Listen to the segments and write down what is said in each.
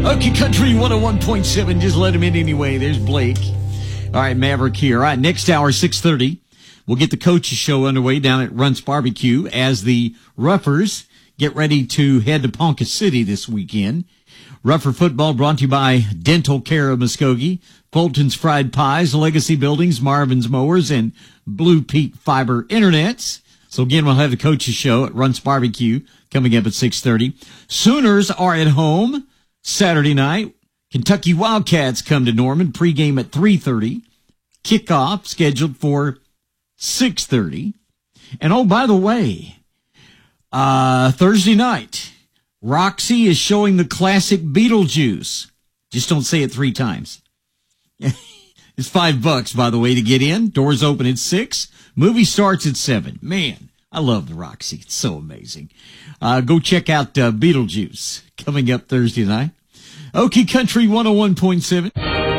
Okay, Country 101.7. Just let him in anyway. There's Blake. All right, Maverick here. All right, next hour, 6:30. We'll get the coaches show underway down at Runts Barbecue as the Ruffers get ready to head to Ponca City this weekend. Ruffer football brought to you by Dental Care of Muskogee, Fulton's Fried Pies, Legacy Buildings, Marvin's Mowers, and Blue Peak Fiber Internets. So again, we'll have the coaches show at Runts Barbecue coming up at 6:30. Sooners are at home Saturday night. Kentucky Wildcats come to Norman, pregame at 3:30. Kickoff scheduled for 6:30. And oh, by the way, Thursday night, Roxy is showing the classic Beetlejuice. Just don't say it 3 times. It's $5, by the way, to get in. Doors open at 6. Movie starts at 7. Man, I love the Roxy. It's so amazing. Go check out Beetlejuice coming up Thursday night. Okay, Country 101.7.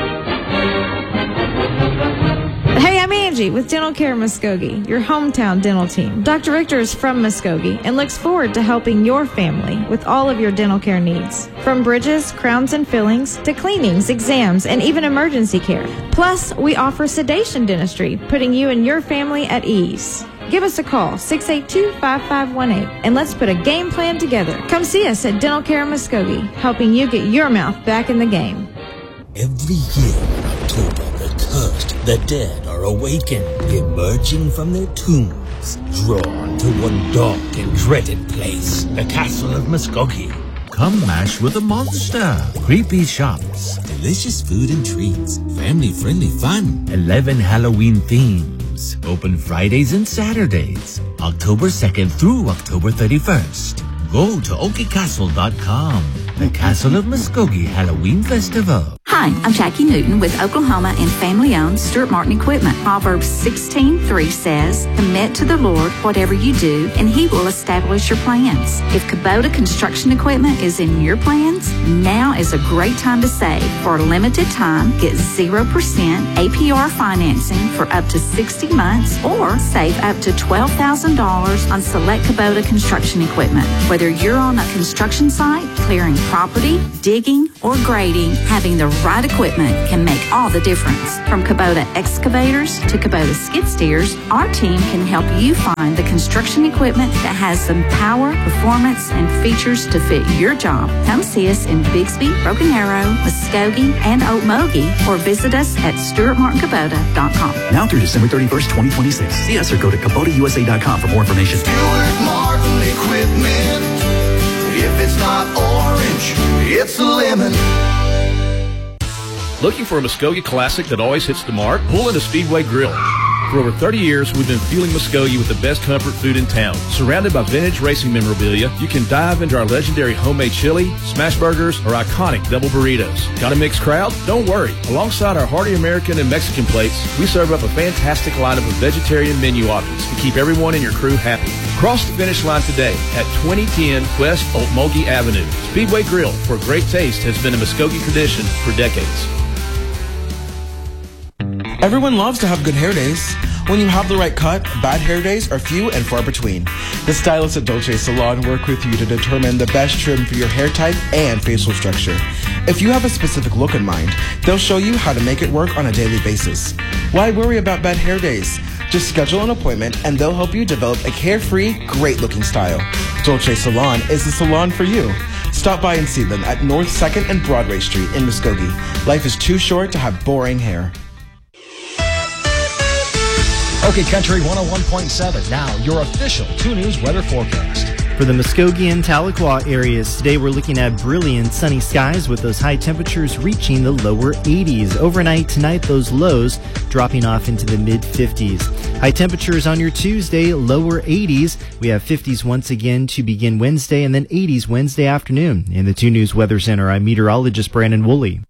Hey, I'm Angie with Dental Care Muskogee, your hometown dental team. Dr. Richter is from Muskogee and looks forward to helping your family with all of your dental care needs. From bridges, crowns, and fillings to cleanings, exams, and even emergency care. Plus, we offer sedation dentistry, putting you and your family at ease. Give us a call, 682-5518, and let's put a game plan together. Come see us at Dental Care Muskogee, helping you get your mouth back in the game. Every year in October, the cursed, the dead are awakened, emerging from their tombs, drawn to one dark and dreaded place, the Castle of Muskogee. Come mash with a monster. Creepy shops. Delicious food and treats. Family-friendly fun. 11 Halloween themes. Open Fridays and Saturdays. October 2nd through October 31st. Go to okiecastle.com. The Castle of Muskogee Halloween Festival. Hi, I'm Jackie Newton with Oklahoma and family-owned Stuart Martin Equipment. Proverbs 16:3 says, "Commit to the Lord whatever you do, and He will establish your plans." If Kubota Construction Equipment is in your plans, now is a great time to save. For a limited time, get 0% APR financing for up to 60 months, or save up to $12,000 on select Kubota Construction Equipment. Whether you're on a construction site, clearing property, digging, or grading, having the right equipment can make all the difference. From Kubota excavators to Kubota skid steers, our team can help you find the construction equipment that has some power, performance, and features to fit your job. Come see us in Bixby, Broken Arrow, Muskogee, and Okmulgee, or visit us at StuartMartinKubota.com. Now through December 31st, 2026. See us or go to KubotaUSA.com for more information. Stuart Martin Equipment. If it's not orange, it's a lemon. Looking for a Muskogee classic that always hits the mark? Pull into Speedway Grill. For over 30 years, we've been fueling Muskogee with the best comfort food in town. Surrounded by vintage racing memorabilia, you can dive into our legendary homemade chili, smash burgers, or iconic double burritos. Got a mixed crowd? Don't worry. Alongside our hearty American and Mexican plates, we serve up a fantastic lineup of vegetarian menu options to keep everyone in your crew happy. Cross the finish line today at 2010 West Okmulgee Avenue. Speedway Grill, where great taste has been a Muskogee tradition for decades. Everyone loves to have good hair days. When you have the right cut, bad hair days are few and far between. The stylists at Dolce Salon work with you to determine the best trim for your hair type and facial structure. If you have a specific look in mind, they'll show you how to make it work on a daily basis. Why worry about bad hair days? Just schedule an appointment and they'll help you develop a carefree, great-looking style. Dolce Salon is the salon for you. Stop by and see them at North 2nd and Broadway Street in Muskogee. Life is too short to have boring hair. Okay, Country 101.7. Now, your official 2 News weather forecast. For the Muskogee and Tahlequah areas, today we're looking at brilliant sunny skies with those high temperatures reaching the lower 80s. Overnight tonight, those lows dropping off into the mid-50s. High temperatures on your Tuesday, lower 80s. We have 50s once again to begin Wednesday and then 80s Wednesday afternoon. In the 2 News Weather Center, I'm meteorologist Brandon Woolley.